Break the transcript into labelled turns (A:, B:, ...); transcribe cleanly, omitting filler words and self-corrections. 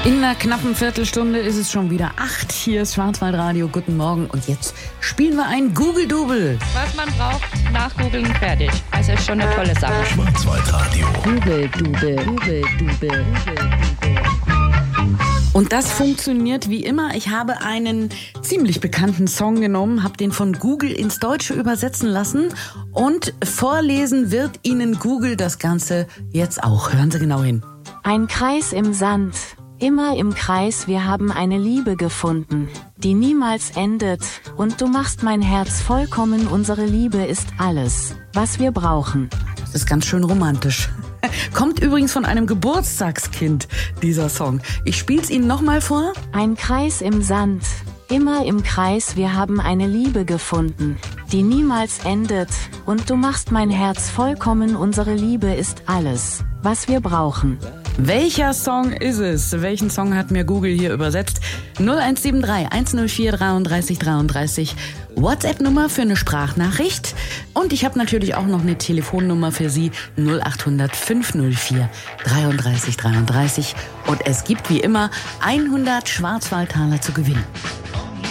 A: In einer knappen Viertelstunde ist es schon wieder 8. Hier ist Schwarzwaldradio. Guten Morgen. Und jetzt spielen wir ein Google-Double.
B: Was man braucht, nach Googeln fertig. Also ist schon eine tolle Sache.
C: Schwarzwaldradio.
A: Google-Double. Und das funktioniert wie immer. Ich habe einen ziemlich bekannten Song genommen, habe den von Google ins Deutsche übersetzen lassen und vorlesen wird Ihnen Google das Ganze jetzt auch. Hören Sie genau hin.
D: Ein Kreis im Sand. Immer im Kreis, wir haben eine Liebe gefunden, die niemals endet. Und du machst mein Herz vollkommen, unsere Liebe ist alles, was wir brauchen.
A: Das ist ganz schön romantisch. Kommt übrigens von einem Geburtstagskind, dieser Song. Ich spiel's Ihnen nochmal vor.
D: Ein Kreis im Sand. Immer im Kreis, wir haben eine Liebe gefunden, die niemals endet. Und du machst mein Herz vollkommen, unsere Liebe ist alles, was wir brauchen.
A: Welcher Song ist es? Welchen Song hat mir Google hier übersetzt? 0173 104 33 33. WhatsApp-Nummer für eine Sprachnachricht. Und ich habe natürlich auch noch eine Telefonnummer für Sie. 0800 504 33 33. Und es gibt wie immer 100 Schwarzwaldtaler zu gewinnen.